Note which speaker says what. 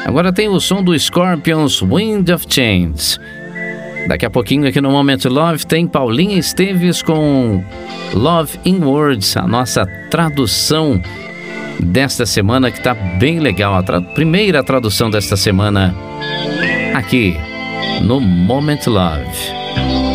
Speaker 1: Agora tem o som do Scorpions, Wind of Change. Daqui a pouquinho aqui no Momento Love tem Paulinha Esteves com Love in Words, a nossa tradução desta semana, que tá bem legal. A primeira tradução desta semana aqui no Moment Love.